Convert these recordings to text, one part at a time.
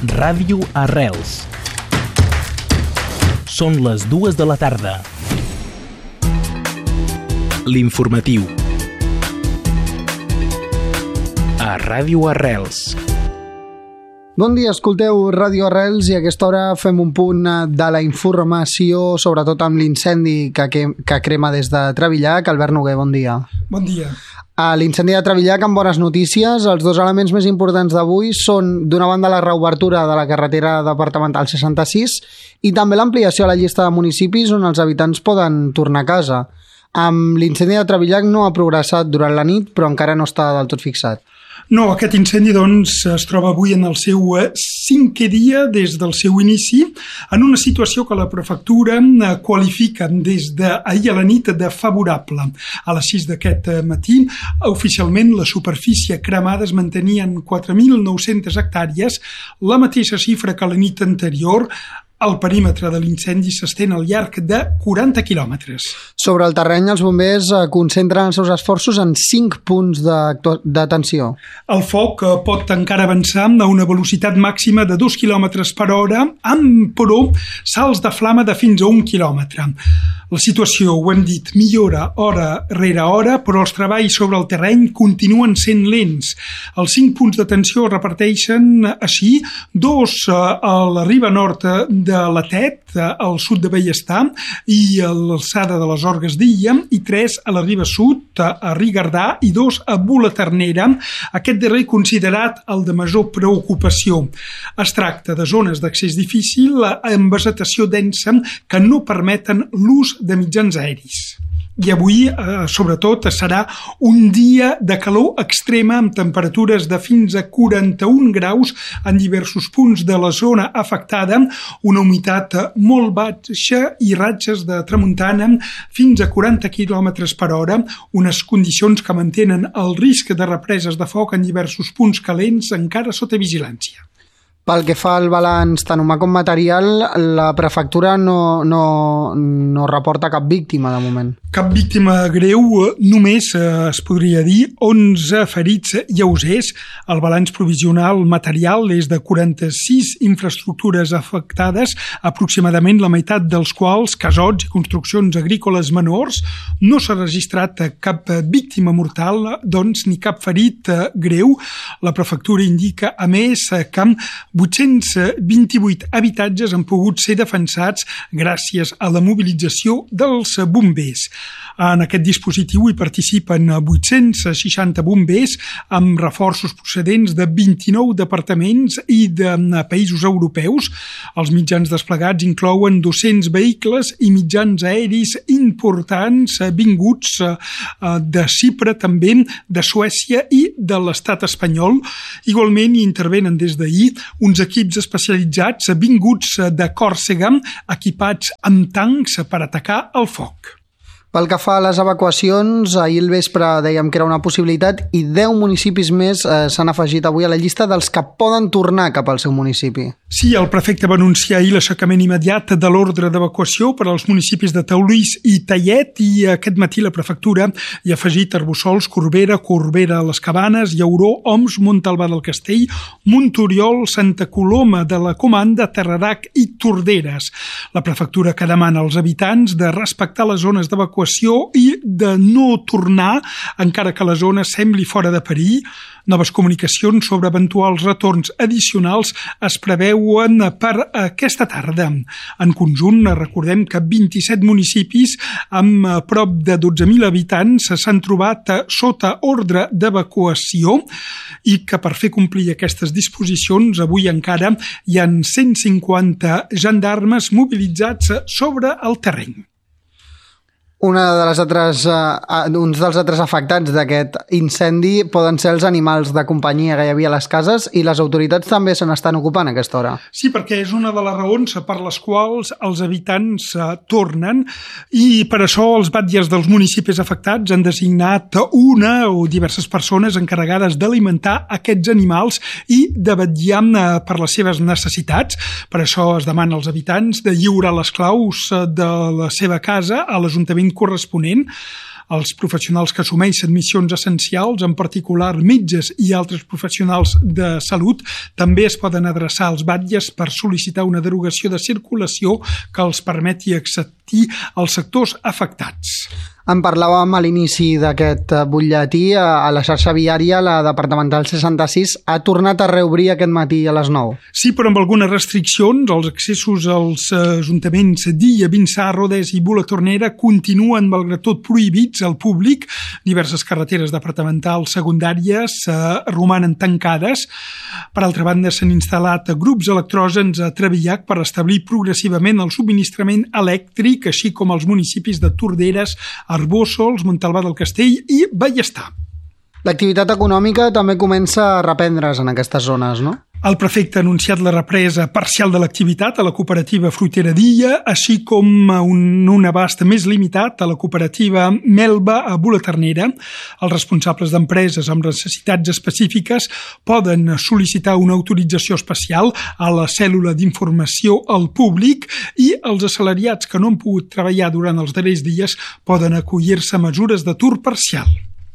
Ràdio Arrels. Són les 2 de la tarda. L'informatiu. A Ràdio Arrels. Bon dia, escolteu Ràdio Arrels i a aquesta hora fem un punt de la informació, sobretot amb l'incendi que crema des de Trevillac. Albert Noguer, bon dia. Bon dia. A l'incendi de Trevillac, amb bones notícies, els dos elements més importants d'avui són, d'una banda, la reobertura de la carretera departamental 66 i també l'ampliació a la llista de municipis on els habitants poden tornar a casa. Amb l'incendi de Trevillac no ha progressat durant la nit, però encara no està del tot fixat. No, aquest incendi es troba avui en el seu 5è dia des del seu inici, en una situació que la prefectura qualifica des d'ahir a la nit de favorable. A les 6 d'aquest matí, oficialment la superfície cremada es mantenia en 4.900 hectàrees, la mateixa xifra que la nit anterior. El perímetre de l'incendi s'estén al llarg de 40 quilòmetres. Sobre el terreny, els bombers concentren els seus esforços en 5 punts d'atenció. El foc pot encara avançar a una velocitat màxima de 2 km per hora, amb, però, salts de flama de fins a 1 quilòmetre. La situació, ho hem dit, millora hora rere hora, però els treballs sobre el terreny continuen sent lents. Els 5 punts d'atenció es reparteixen així: 2 a la riba nord de la Tet, al sud de Bellestar i a l'alçada de les Orgues d'Illa, i 3 a la riba sud, a Rigardà, i 2 a Bula-Ternera, aquest darrer considerat el de major preocupació. Es tracta de zones d'accés difícil amb vegetació densa que no permeten l'ús de mitjans aeris. I avui, sobretot, serà un dia de calor extrema amb temperatures de fins a 41 graus en diversos punts de la zona afectada, una humitat molt baixa i ratxes de tramuntana fins a 40 km per hora, unes condicions que mantenen el risc de represes de foc en diversos punts calents encara sota vigilància. Pel que fa al balanç tant humà com material, la prefectura no reporta cap víctima de moment. Cap víctima greu, només es podria dir 11 ferits lleugers. El balanç provisional material és de 46 infraestructures afectades, aproximadament la meitat dels quals casots i construccions agrícoles menors. No s'ha registrat cap víctima mortal, doncs, ni cap ferit greu. La prefectura indica, a més, que 828 habitatges han pogut ser defensats gràcies a la mobilització dels bombers. En aquest dispositiu hi participen 860 bombers amb reforços procedents de 29 departaments i de països europeus. Els mitjans desplegats inclouen 200 vehicles i mitjans aeris importants vinguts de Xipre, també de Suècia i de l'estat espanyol. Igualment hi intervenen des d'ahir uns equips especialitzats vinguts de Còrsega, equipats amb tancs per atacar el foc. Pel que fa a les evacuacions, ahir al vespre dèiem que era una possibilitat i 10 municipis més s'han afegit avui a la llista dels que poden tornar cap al seu municipi. Sí, el prefecte va anunciar ahir l'aixecament immediat de l'ordre d'evacuació per als municipis de Taulís i Tallet, i aquest matí la prefectura hi ha afegit Arboçols, Corbera, les Cabanes, Llauró, Oms, Montalbà del Castell, Montoriol, Santa Coloma de la Comanda, Terradac i Torderes. La prefectura que demana als habitants de respectar les zones d'evacuació i de no tornar encara que la zona sembli fora de perill. Noves comunicacions sobre eventuals retorns addicionals es preveuen per aquesta tarda. En conjunt, recordem que 27 municipis amb prop de 12.000 habitants s'han trobat sota ordre d'evacuació i que per fer complir aquestes disposicions avui encara hi ha 150 gendarmes mobilitzats sobre el terreny. Uns dels altres afectats d'aquest incendi poden ser els animals de companyia que hi havia a les cases, i les autoritats també se n'estan ocupant a aquesta hora. Sí, perquè és una de les raons per les quals els habitants tornen, i per això els batlles dels municipis afectats han designat una o diverses persones encarregades d'alimentar aquests animals i de vetllar per les seves necessitats. Per això es demana als habitants de lliurar les claus de la seva casa a l'Ajuntament l'any corresponent. Els professionals que assumeixen missions essencials, en particular metges i altres professionals de salut, també es poden adreçar als batlles per sol·licitar una derogació de circulació que els permeti accedir als sectors afectats. En parlàvem a l'inici d'aquest butlletí. A la xarxa viària, la departamental 66 ha tornat a reobrir aquest matí a les 9. Sí, però amb algunes restriccions. Els accessos als ajuntaments d'Illa, Vinçà, Rodès i Bula-Tornera continuen, malgrat tot, prohibits al públic. Diverses carreteres departamentals secundàries romanen tancades. Per altra banda, s'han instal·lat grups electrògens a Trevillac per establir progressivament el subministrament elèctric, així com als municipis de Torderes, Arbósols, Montalbà del Castell i Ballestar. L'activitat econòmica també comença a reprendre's en aquestes zones, no? El prefecte ha anunciat la represa parcial de l'activitat a la cooperativa fruitera d'Illa, així com un abast més limitat a la cooperativa Melba a Bula-Ternera. Els responsables d'empreses amb necessitats específiques poden sol·licitar una autorització especial a la cèl·lula d'informació al públic i els assalariats que no han pogut treballar durant els darrers dies poden acollir-se a mesures d'atur parcial.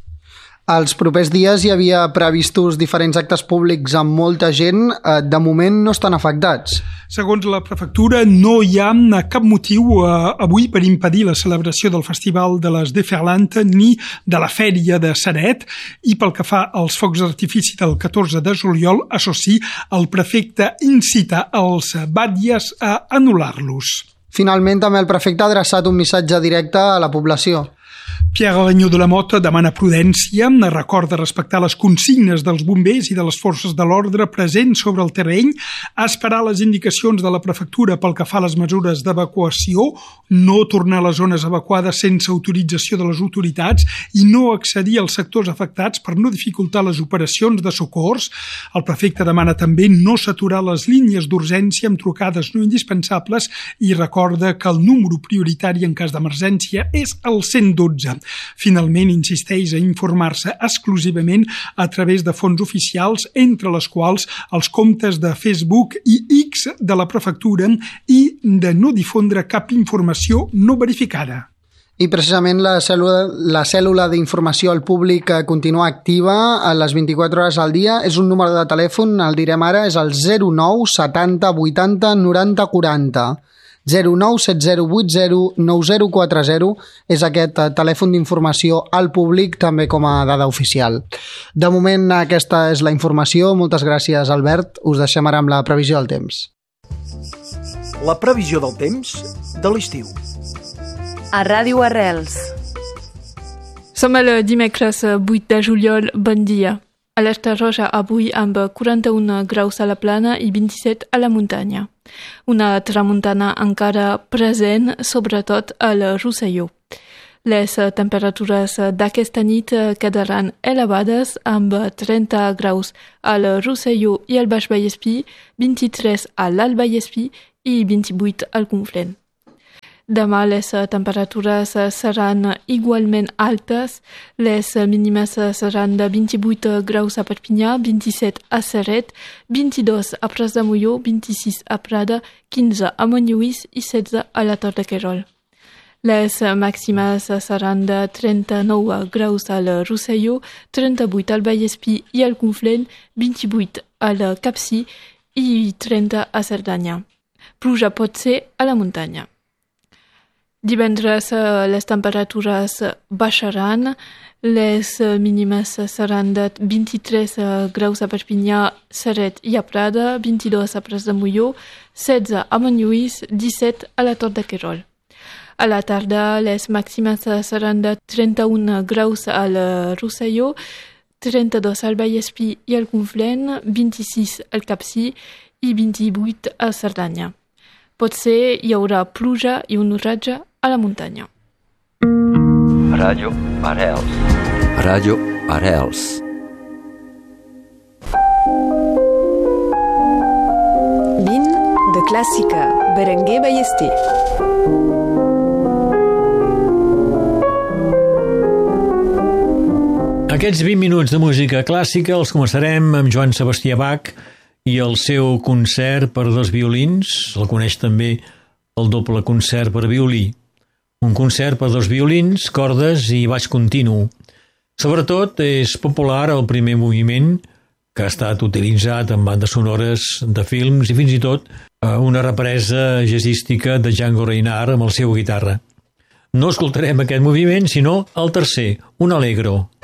Els propers dies hi havia previstos diferents actes públics amb molta gent. De moment no estan afectats. Segons la prefectura, no hi ha cap motiu avui per impedir la celebració del Festival de les Déferlantes ni de la Fèria de Ceret, i pel que fa als focs d'artifici del 14 de juliol, això sí, el prefecte incita els batlles a anul·lar-los. Finalment, també el prefecte ha adreçat un missatge directe a la població. Pierre Alagnó de la Mota demana prudència, recorda respectar les consignes dels bombers i de les forces de l'ordre presents sobre el terreny, esperar les indicacions de la prefectura pel que fa a les mesures d'evacuació, no tornar a les zones evacuades sense autorització de les autoritats i no accedir als sectors afectats per no dificultar les operacions de socors. El prefecte demana també no saturar les línies d'urgència amb trucades no indispensables i recorda que el número prioritari en cas d'emergència és el 112. Finalment, insisteix a informar-se exclusivament a través de fonts oficials, entre les quals els comptes de Facebook i X de la prefectura, i de no difondre cap informació no verificada. I precisament la cèl·lula d'informació al públic continua activa a les 24 hores al dia. És un número de telèfon, el direm ara, és el 09 70 80 90 40. 09 7080 9040 és aquest telèfon d'informació al públic, també com a dada oficial. De moment aquesta és la informació. Moltes gràcies, Albert. Us deixem ara amb la previsió del temps. La previsió del temps de l'estiu. A Ràdio Arrels. Som el dimecres 8 de juliol. Bon dia. Alerta roja avui amb 41 graus a la plana i 27 a la muntanya. Una tramuntana encara present, sobretot al Rosselló. Les temperatures d'aquesta nit quedaran elevades amb 30 graus al Rosselló i al Baix Vallespí, 23 a l'Alt Vallespí i 28 al Conflent. Demà les temperatures seran igualment altes. Les mínimes seran de 28 graus a Perpinyà, 27 a Ceret, 22 a Pras de Molló, 26 a Prada, 15 a Montlluís i 16 a la Tor de Querol. Les màximes seran de 39 graus al Rosselló, 38 al Vallespí i al Conflent, 28 al Capcí i 30 a Cerdanya. Pluja pot ser a la muntanya. Divendres les temperatures baixaran, les mínimes seran de 23 graus a Perpinyà, Ceret i a Prada, 22 a Pras de Molló, 16 a Montlluís, 17 a la Tor de Querol. A la tarda les màximes seran de 31 graus al Rosselló, 32 al Vallespí i al Conflent, 26 al Capcí i 28 a Cerdanya. Potser hi haurà pluja i un oratge a la muntanya. Ràdio Arrels. Ràdio Arrels. Vin de Clàssica, Berenguer Ballester. Aquests 20 minuts de música clàssica els començarem amb Joan Sebastià Bach i el seu concert per 2 violins. El coneix també el doble concert per violí. un concert per 2 violins, cordes i baix continu. Sobretot és popular el primer moviment, que ha estat utilitzat en bandes sonores de films i fins i tot una represa jazzística de Django Reinhardt amb el seu guitarra. No escoltarem aquest moviment, sinó el tercer, un allegro.